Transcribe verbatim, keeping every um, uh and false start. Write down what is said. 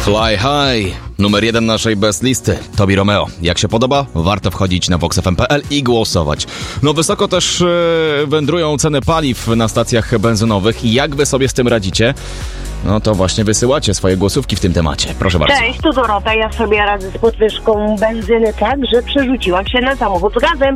Fly High, numer jeden naszej best listy, Tobi Romeo. Jak się podoba? Warto wchodzić na vox f m kropka p l i głosować. No wysoko też yy, wędrują ceny paliw na stacjach benzynowych. Jak wy sobie z tym radzicie? No to właśnie wysyłacie swoje głosówki w tym temacie. Proszę bardzo. Cześć, tu Dorota. Ja sobie radzę z podwyżką benzyny tak, że przerzuciłam się na samochód z gazem.